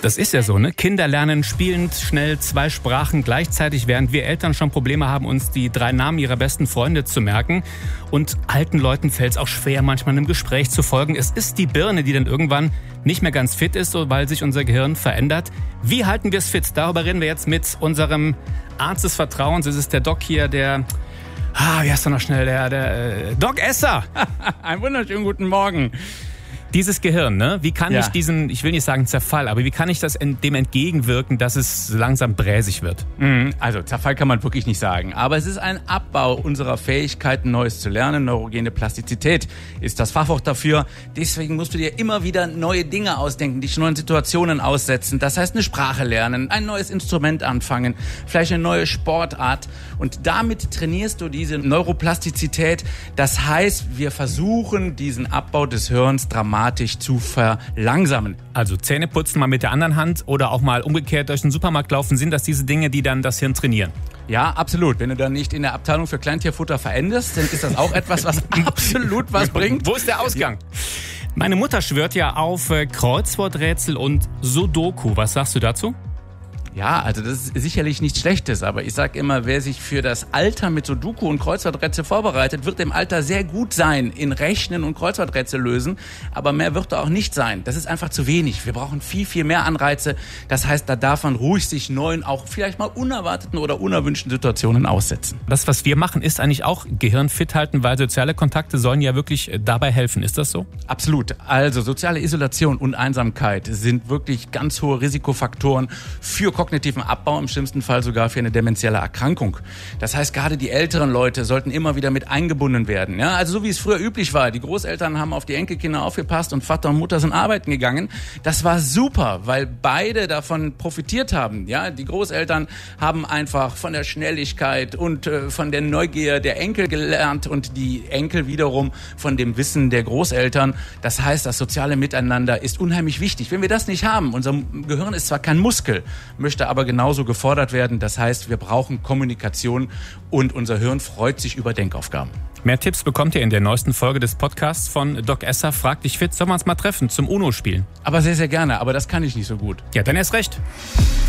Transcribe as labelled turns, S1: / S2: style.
S1: Das ist ja so, ne? Kinder lernen spielend schnell 2 Sprachen gleichzeitig, während wir Eltern schon Probleme haben, uns die 3 Namen ihrer besten Freunde zu merken. Und alten Leuten fällt es auch schwer, manchmal einem Gespräch zu folgen. Es ist die Birne, die dann irgendwann nicht mehr ganz fit ist, weil sich unser Gehirn verändert. Wie halten wir es fit? Darüber reden wir jetzt mit unserem Arzt des Vertrauens. Es ist der Doc hier, der... wie heißt er noch schnell? Der Doc Esser.
S2: Einen wunderschönen guten Morgen.
S1: Dieses Gehirn, ne? Wie kann ich diesen, ich will nicht sagen Zerfall, aber wie kann ich dem entgegenwirken, dass es langsam bräsig wird?
S2: Also Zerfall kann man wirklich nicht sagen, aber es ist ein Abbau unserer Fähigkeiten, Neues zu lernen. Neurogene Plastizität ist das Fachwort dafür. Deswegen musst du dir immer wieder neue Dinge ausdenken, dich neuen Situationen aussetzen. Das heißt, eine Sprache lernen, ein neues Instrument anfangen, vielleicht eine neue Sportart. Und damit trainierst du diese Neuroplastizität. Das heißt, wir versuchen, diesen Abbau des Hirns dramatisch zu verlangsamen.
S1: Also Zähne putzen mal mit der anderen Hand oder auch mal umgekehrt durch den Supermarkt laufen, sind das diese Dinge, die dann das Hirn trainieren?
S2: Ja, absolut. Wenn du dann nicht in der Abteilung für Kleintierfutter verendest, dann ist das auch etwas, was absolut was bringt.
S1: Wo ist der Ausgang? Meine Mutter schwört ja auf Kreuzworträtsel und Sudoku. Was sagst du dazu?
S2: Ja, also das ist sicherlich nichts Schlechtes, aber ich sag immer, wer sich für das Alter mit Sudoku und Kreuzworträtsel vorbereitet, wird im Alter sehr gut sein in Rechnen und Kreuzworträtsel lösen, aber mehr wird er auch nicht sein. Das ist einfach zu wenig. Wir brauchen viel, viel mehr Anreize. Das heißt, da darf man ruhig sich neuen, auch vielleicht mal unerwarteten oder unerwünschten Situationen aussetzen.
S1: Das, was wir machen, ist eigentlich auch Gehirn fit halten, weil soziale Kontakte sollen ja wirklich dabei helfen. Ist das so?
S2: Absolut. Also soziale Isolation und Einsamkeit sind wirklich ganz hohe Risikofaktoren für kognitiven Abbau, im schlimmsten Fall sogar für eine dementielle Erkrankung. Das heißt, gerade die älteren Leute sollten immer wieder mit eingebunden werden. Ja, also so wie es früher üblich war. Die Großeltern haben auf die Enkelkinder aufgepasst und Vater und Mutter sind arbeiten gegangen. Das war super, weil beide davon profitiert haben. Ja, die Großeltern haben einfach von der Schnelligkeit und von der Neugier der Enkel gelernt und die Enkel wiederum von dem Wissen der Großeltern. Das heißt, das soziale Miteinander ist unheimlich wichtig. Wenn wir das nicht haben, unser Gehirn ist zwar kein Muskel, möchte aber genauso gefordert werden. Das heißt, wir brauchen Kommunikation und unser Hirn freut sich über Denkaufgaben.
S1: Mehr Tipps bekommt ihr in der neuesten Folge des Podcasts von Doc Esser. Frag dich fit, sollen wir uns mal treffen zum UNO spielen?
S2: Aber sehr, sehr gerne. Aber das kann ich nicht so gut.
S1: Ja, dann erst recht.